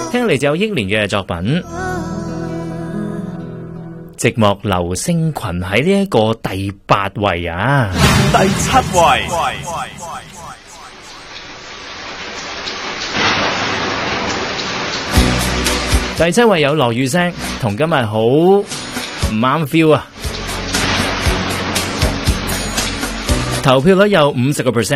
聽嚟就有憶蓮嘅作品《寂寞流星群》喺呢一個第8位啊， 第7位。 第7位有落雨聲，同今日好唔啱 feel 啊！投票率有50%。